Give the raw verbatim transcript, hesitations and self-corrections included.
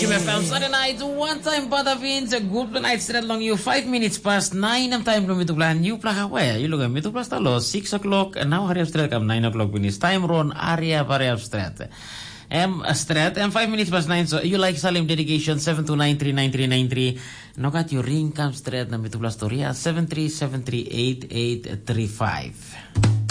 Jim F M Sunday night, one time bada Vince, good night straight long you, five minutes past nine ang time lumito plan, you plaka where, you look at mito plus talo, six o'clock, and now hurry up straight kam nine o'clock when it's time ron, area hurry up straight. M straight, and five minutes past nine, so you like Salim dedication, seven two nine three nine three nine three, no got your ring come straight, na mito plus story, seven three seven three eight eight three five.